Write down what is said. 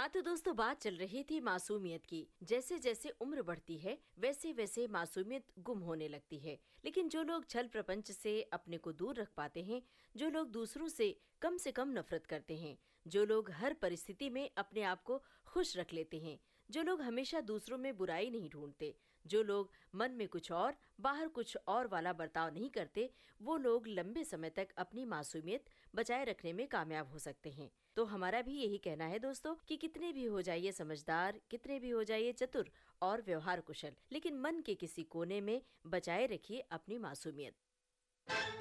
हाँ तो दोस्तों, बात चल रही थी मासूमियत की। जैसे जैसे उम्र बढ़ती है वैसे वैसे मासूमियत गुम होने लगती है। लेकिन जो लोग छल प्रपंच से अपने को दूर रख पाते हैं, जो लोग दूसरों से कम नफरत करते हैं, जो लोग हर परिस्थिति में अपने आप को खुश रख लेते हैं, जो लोग हमेशा दूसरों में बुराई नहीं ढूंढते, जो लोग मन में कुछ और बाहर कुछ और वाला बर्ताव नहीं करते, वो लोग लंबे समय तक अपनी मासूमियत बचाए रखने में कामयाब हो सकते हैं। तो हमारा भी यही कहना है दोस्तों कि कितने भी हो जाइए समझदार, कितने भी हो जाइए चतुर और व्यवहार कुशल, लेकिन मन के किसी कोने में बचाए रखिए अपनी मासूमियत।